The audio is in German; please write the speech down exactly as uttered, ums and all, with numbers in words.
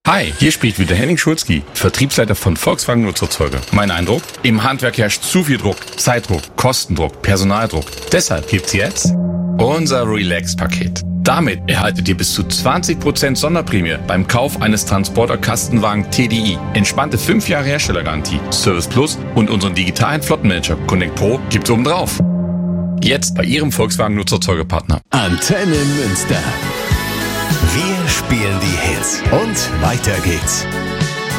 Hi, hier spricht wieder Henning Schulzki, Vertriebsleiter von Volkswagen Nutzerzeuge. Mein Eindruck? Im Handwerk herrscht zu viel Druck, Zeitdruck, Kostendruck, Personaldruck. Deshalb gibt's jetzt unser Relax-Paket. Damit erhaltet ihr bis zu zwanzig Prozent Sonderprämie beim Kauf eines Transporter-Kastenwagen T D I. Entspannte fünf Jahre Herstellergarantie, Service Plus und unseren digitalen Flottenmanager Connect Pro gibt's obendrauf. Jetzt bei Ihrem Volkswagen Nutzerzeugepartner. Antenne Münster. Wir spielen die Hits und weiter geht's.